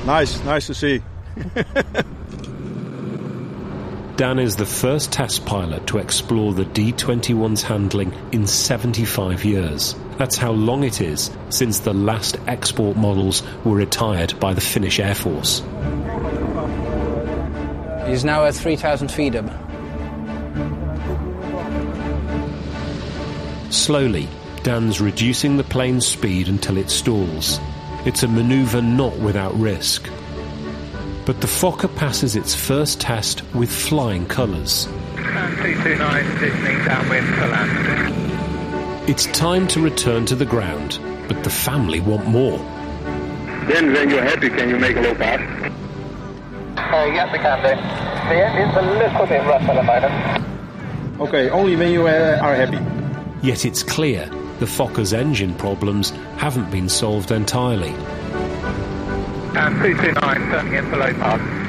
Nice to see. Dan is the first test pilot to explore the D-21's handling in 75 years. That's how long it is since the last export models were retired by the Finnish Air Force. He's now at 3,000 feet up. Slowly, Dan's reducing the plane's speed until it stalls. It's a manoeuvre not without risk. But the Fokker passes its first test with flying colours. 229, positioning downwind for landing. It's time to return to the ground, but the family want more. Then when you're happy, can you make a low pass? Yes, we can do. The engine's a little bit rough at the moment. Okay, only when you are happy. Yet it's clear the Fokker's engine problems haven't been solved entirely. 229, turning in for low pass.